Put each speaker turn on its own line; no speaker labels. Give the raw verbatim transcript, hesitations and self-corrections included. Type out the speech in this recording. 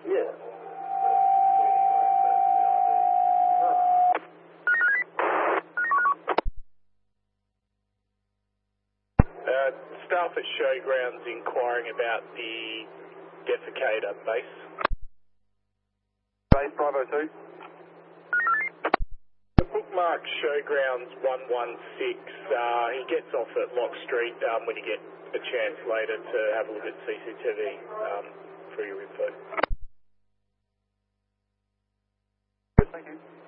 Yeah.
Uh, staff at Showgrounds inquiring about the defecator base.
Base five oh two.
The bookmark Showgrounds one one six, uh, he gets off at Lock Street um, when you get a chance later to have a look at C C T V um, for your info.
Thank you.